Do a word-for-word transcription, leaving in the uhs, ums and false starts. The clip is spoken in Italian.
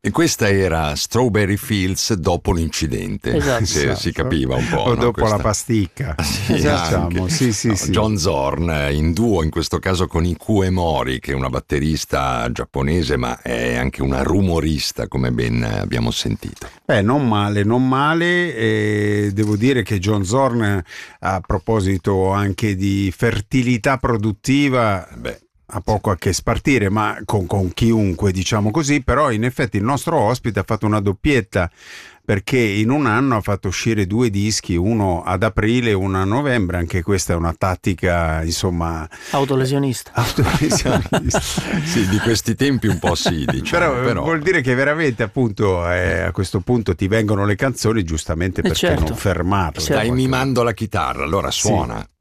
E questa era Strawberry Fields dopo l'incidente, esatto, si, esatto. si capiva un po'. O no? dopo questa... la pasticca. Sì, Diciamo, sì, sì, no, sì. John Zorn in duo in questo caso con Iku Emori, che è una batterista giapponese ma è anche una rumorista, come ben abbiamo sentito. Beh, non male, non male. E devo dire che John Zorn, a proposito anche di fertilità produttiva, beh, ha poco a che spartire, ma con, con chiunque, diciamo così. Però in effetti il nostro ospite ha fatto una doppietta, perché in un anno ha fatto uscire due dischi, uno ad aprile e uno a novembre. Anche questa è una tattica, insomma, autolesionista. autolesionista. Sì, di questi tempi un po' sì, diciamo. Però, però vuol dire che veramente, appunto, eh, a questo punto ti vengono le canzoni, giustamente, Eh perché certo. non fermarle. stai mimando la chitarra, allora suona. Sì.